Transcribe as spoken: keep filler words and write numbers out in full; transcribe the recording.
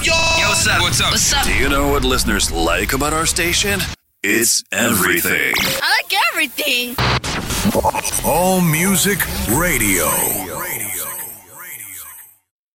Yo! Yo, what's up? What's up? What's up? Do you know what listeners like about our station? It's everything. I like everything. All Music Radio.